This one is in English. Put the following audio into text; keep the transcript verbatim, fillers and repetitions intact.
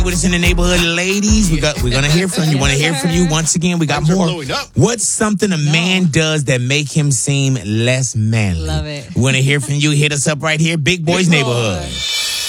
with us in the neighborhood, ladies. We got, we're going to hear from you. Want to hear from you once again? We got more. What's something a man does that make him seem less manly? Love it. We want to hear from you. Hit us up right here, Big Boys Neighborhood.